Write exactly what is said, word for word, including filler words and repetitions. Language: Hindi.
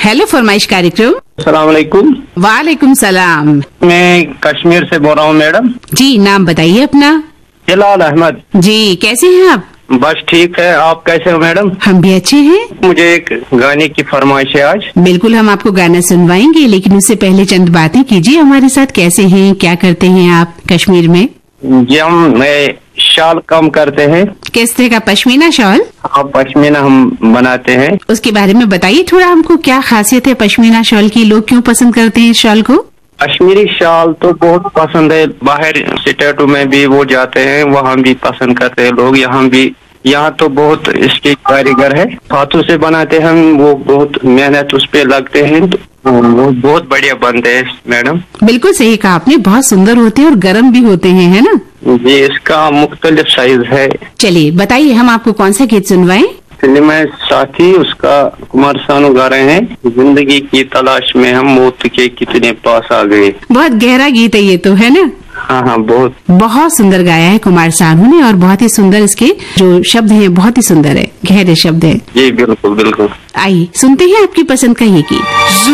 हेलो फरमाइश कार्यक्रम। अस्सलाम वालेकुम। वालेकुम सलाम। मैं कश्मीर से बोल रहा हूँ मैडम। जी, नाम बताइए अपना। जलाल अहमद। जी, कैसे हैं आप? बस ठीक है, आप कैसे हो मैडम? हम भी अच्छे हैं। मुझे एक गाने की फरमाइश है आज। बिल्कुल, हम आपको गाना सुनवाएंगे, लेकिन उससे पहले चंद बातें कीजिए हमारे साथ। कैसे हैं, क्या करते हैं आप कश्मीर में? जी हम मैं शाल कम करते हैं। किस तरह का? पश्मीना शॉल? हाँ, पश्मीना हम बनाते हैं। उसके बारे में बताइए थोड़ा हमको, क्या खासियत है पश्मीना शॉल की? लोग क्यों पसंद करते हैं इस शॉल को? कश्मीरी शाल तो बहुत पसंद है, बाहर स्टेटों में भी वो जाते हैं, वहाँ भी पसंद करते हैं लोग। यहाँ भी, यहाँ तो बहुत इसके कारीगर है, हाथों से बनाते हैं हम, वो बहुत मेहनत उस पे लगते हैं, तो वो बहुत बढ़िया बनते हैं मैडम। बिल्कुल सही कहा आपने, बहुत सुंदर होते हैं और गर्म भी होते हैं, है ना? जी, इसका मुख्तलिफ साइज है। चलिए बताइए, हम आपको कौन सा गीत सुनवाएं? फिल्म है साथी, उसका कुमार सानू गा रहे हैं। जिंदगी की तलाश में हम मौत के कितने पास आ गए। बहुत गहरा गीत है ये तो, है ना? हाँ हाँ, बहुत बहुत सुंदर गाया है कुमार सानू ने, और बहुत ही सुंदर इसके जो शब्द हैं, बहुत ही सुंदर है, गहरे शब्द हैं। जी बिल्कुल बिल्कुल। आइए सुनते हैं आपकी पसंद का ये गीत।